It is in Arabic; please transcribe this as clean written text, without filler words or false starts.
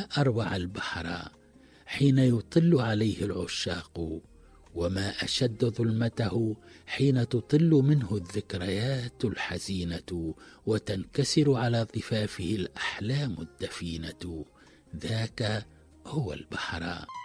أروع البحر حين يطل عليه العشاق، وما أشد ظلمته حين تطل منه الذكريات الحزينة، وتنكسر على ضفافه الأحلام الدفينة. ذاك هو البحر.